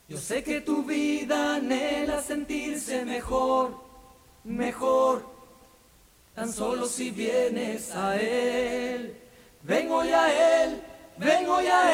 Yo sé que tu vida anhela sentirse mejor, mejor, tan solo si vienes a Él. Ven hoy a Él, ven hoy a Él.